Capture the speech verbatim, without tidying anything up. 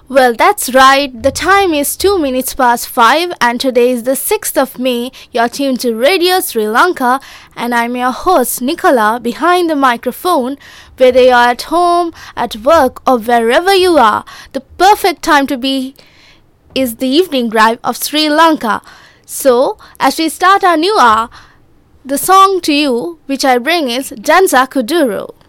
Well, that's right. The time is two minutes past five, and today is the sixth of May. You're tuned to Radio Sri Lanka, and I'm your host, Nicola, behind the microphone. Whether you're at home, at work, or wherever you are, the perfect time to be is the evening drive of Sri Lanka. So, as we start our new hour, the song to you which I bring is Danza Kuduro.